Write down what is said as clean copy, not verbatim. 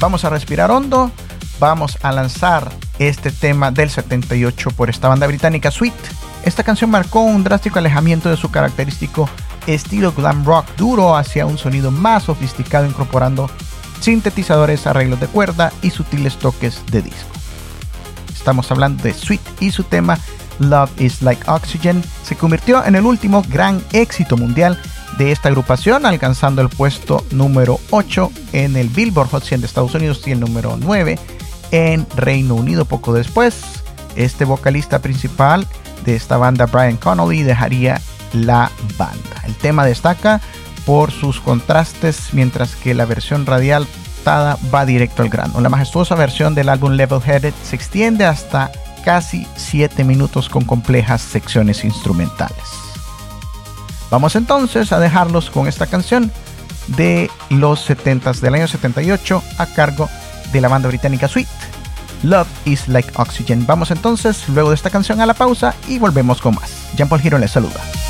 Vamos a respirar hondo. Vamos a lanzar este tema del 78 por esta banda británica Sweet. Esta canción marcó un drástico alejamiento de su característico estilo glam rock duro hacia un sonido más sofisticado, incorporando sintetizadores, arreglos de cuerda y sutiles toques de disco. Estamos hablando de Sweet y su tema Love is Like Oxygen. Se convirtió en el último gran éxito mundial de esta agrupación, alcanzando el puesto número 8 en el Billboard Hot 100 de Estados Unidos y el número 9 en Reino Unido. Poco después, este vocalista principal de esta banda, Brian Connolly, dejaría la banda. El tema destaca por sus contrastes, mientras que la versión radial va directo al grano. La majestuosa versión del álbum Level Headed se extiende hasta casi 7 minutos con complejas secciones instrumentales. Vamos entonces a dejarlos con esta canción de los 70s del año 78 a cargo de la banda británica Sweet, Love is Like Oxygen. Vamos entonces luego de esta canción a la pausa y volvemos con más. Jean Paul Giro les saluda.